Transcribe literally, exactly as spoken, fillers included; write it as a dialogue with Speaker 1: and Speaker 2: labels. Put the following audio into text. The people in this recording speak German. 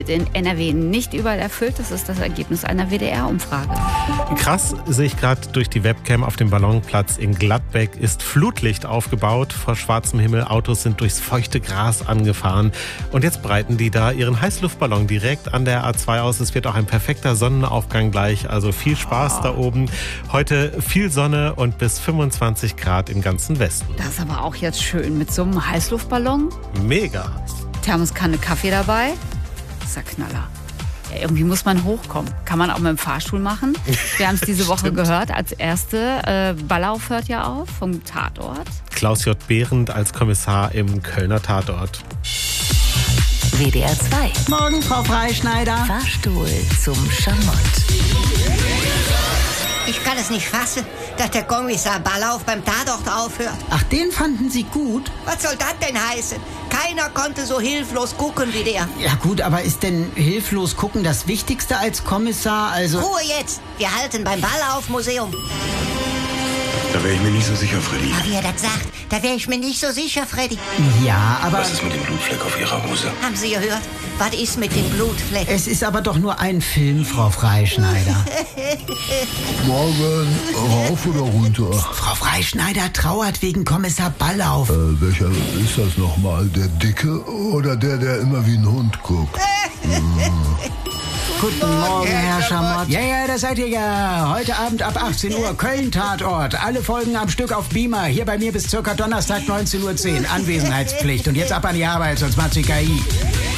Speaker 1: in N R W nicht überall erfüllt. Das ist das Ergebnis einer W D R-Umfrage.
Speaker 2: Krass, sehe ich gerade durch die Webcam auf dem Ballonplatz in Gladbeck, ist Flutlicht aufgebaut. Vor schwarzem Himmel, Autos sind durchs feuchte Gras angefahren. Und jetzt breiten die da ihren Heißluftballon direkt an der A zwei aus. Es wird auch ein perfekter Sonnenaufgang gleich. Also viel Spaß oh. da oben. Heute viel Sonne und bis fünfundzwanzig Grad im ganzen Westen.
Speaker 1: Das ist aber auch jetzt schön mit so einem Heißluftballon.
Speaker 2: Mega.
Speaker 1: Thermoskanne Kaffee dabei. Das ist der Knaller. Ja, irgendwie muss man hochkommen. Kann man auch mit dem Fahrstuhl machen. Wir haben es diese Woche gehört. Als erste, äh, Ballauf hört ja auf vom Tatort.
Speaker 2: Klaus J. Behrendt als Kommissar im Kölner Tatort.
Speaker 3: W D R zwei.
Speaker 4: Morgen, Frau Freischneider.
Speaker 3: Fahrstuhl zum Schamott.
Speaker 5: Ich kann es nicht fassen, dass der Kommissar Ballauf beim Tatort aufhört.
Speaker 4: Ach, den fanden Sie gut?
Speaker 5: Was soll das denn heißen? Keiner konnte so hilflos gucken wie der.
Speaker 4: Ja gut, aber ist denn hilflos gucken das Wichtigste als Kommissar? Also
Speaker 5: Ruhe jetzt! Wir halten beim Ballauf-Museum.
Speaker 6: Da wäre ich mir nicht so sicher, Freddy.
Speaker 5: Aber wie er das sagt, da wäre ich mir nicht so sicher, Freddy.
Speaker 4: Ja, aber...
Speaker 6: Was ist mit dem Blutfleck auf Ihrer Hose?
Speaker 5: Haben Sie gehört? Was ist mit dem Blutfleck?
Speaker 4: Es ist aber doch nur ein Film, Frau Freischneider.
Speaker 7: Morgen, rauf oder runter?
Speaker 4: Frau Freischneider trauert wegen Kommissar Ballauf.
Speaker 7: Äh, welcher ist das nochmal? Der Dicke oder der, der immer wie ein Hund guckt? hm.
Speaker 4: Guten Morgen, Herr Schamott. Ja, ja, da seid ihr ja. Heute Abend ab achtzehn Uhr, Köln-Tatort. Alle Folgen am Stück auf Beamer. Hier bei mir bis circa Donnerstag neunzehn Uhr zehn. Anwesenheitspflicht. Und jetzt ab an die Arbeit, sonst macht sie K I.